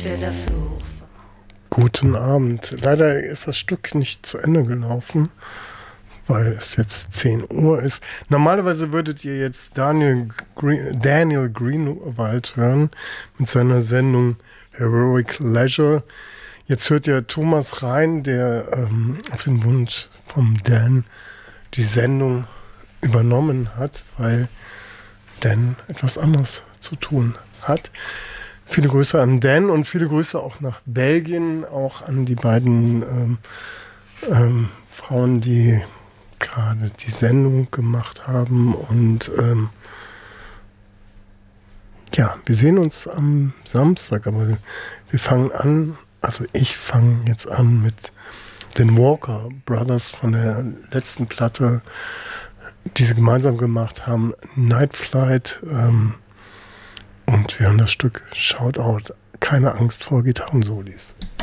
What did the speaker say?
Guten Abend. Leider ist das Stück nicht zu Ende gelaufen, weil es jetzt 10 Uhr ist. Normalerweise würdet ihr jetzt Daniel Greenwald hören mit seiner Sendung Heroic Leisure. Jetzt hört ihr Thomas Rhein, der auf den Wunsch vom Dan die Sendung übernommen hat, weil Dan etwas anderes zu tun hat. Viele Grüße an Dan und viele Grüße auch nach Belgien, auch an die beiden Frauen, die gerade die Sendung gemacht haben. Und ja, wir sehen uns am Samstag, aber wir fangen an, also ich fange jetzt an mit den Walker Brothers von der letzten Platte, die sie gemeinsam gemacht haben, Night Flight. Und wir haben das Stück Shoutout, keine Angst vor Gitarrensolis.